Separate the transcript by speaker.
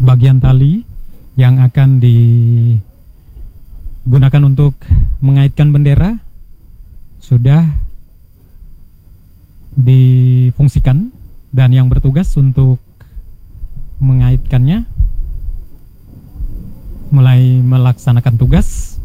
Speaker 1: bagian tali yang akan digunakan untuk mengaitkan bendera sudah difungsikan, dan yang bertugas untuk mengaitkannya mulai melaksanakan tugas.